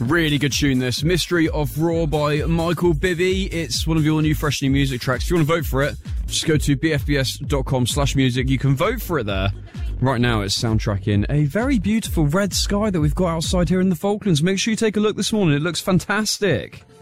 Really good tune, this. Mystery of Raw by Michael Bibby. It's one of your new fresh new music tracks. If you want to vote for it, just go to bfbs.com/music. You can vote for it there. Right now, it's soundtracking a very beautiful red sky that we've got outside here in the Falklands. Make sure you take a look this morning. It looks fantastic.